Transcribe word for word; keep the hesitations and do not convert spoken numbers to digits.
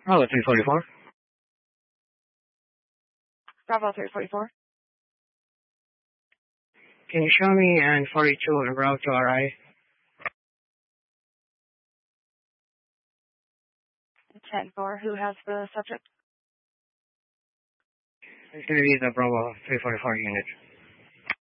Bravo three forty-four. Bravo three forty-four. Can you show me N forty-two en route to R I? ten four, who has the subject? It's going to be the Bravo three forty-four unit.